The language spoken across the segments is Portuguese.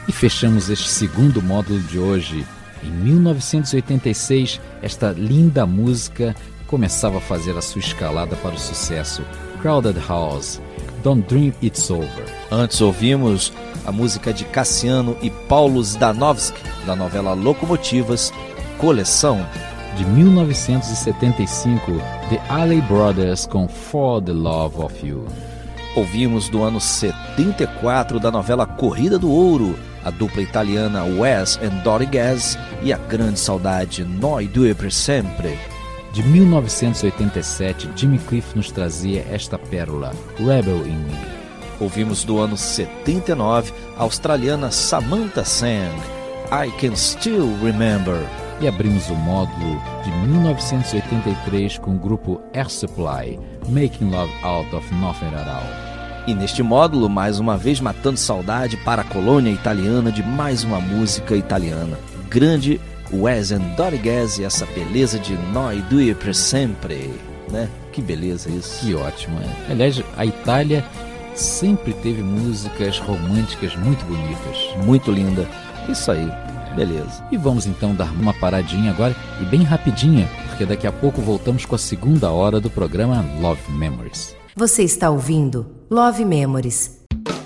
E fechamos este segundo módulo de hoje. Em 1986, esta linda música começava a fazer a sua escalada para o sucesso. Crowded House, Don't Dream It's Over. Antes ouvimos a música de Cassiano e Paulo Zdanovski, da novela Locomotivas, Coleção. De 1975, The Alley Brothers com For the Love of You. Ouvimos do ano 74 da novela Corrida do Ouro, a dupla italiana Wes and Dori Gas e a grande saudade Noi due per sempre. De 1987, Jimmy Cliff nos trazia esta pérola, Rebel in Me. Ouvimos do ano 79 a australiana Samantha Sang, I Can Still Remember. E abrimos o módulo de 1983 com o grupo Air Supply, Making Love Out of Nothing at All. E neste módulo, mais uma vez matando saudade para a colônia italiana de mais uma música italiana. Grande Wes and Dori Gas e essa beleza de Noi due per sempre, né? Que beleza isso. Que ótimo, é? Aliás, a Itália sempre teve músicas românticas muito bonitas. Muito linda. Isso aí. Beleza. E vamos então dar uma paradinha agora e bem rapidinha, porque daqui a pouco voltamos com a segunda hora do programa Love Memories. Você está ouvindo Love Memories.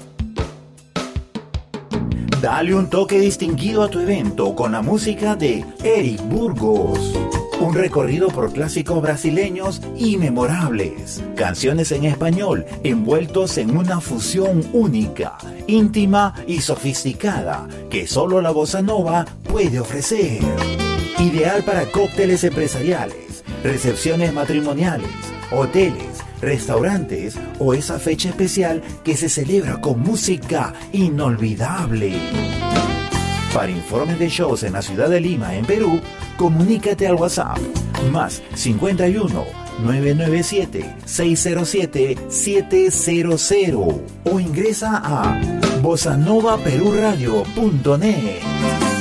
Dale un toque distinguido a tu evento con la música de Eric Burgos. Un recorrido por clásicos brasileños y memorables. Canciones en español envueltos en una fusión única, íntima y sofisticada que solo la bossa nova puede ofrecer. Ideal para cócteles empresariales, recepciones matrimoniales, hoteles, restaurantes o esa fecha especial que se celebra con música inolvidable. Para informes de shows en la ciudad de Lima, en Perú, comunícate al WhatsApp más 51 997 607 700 o ingresa a bossanovaperuradio.net.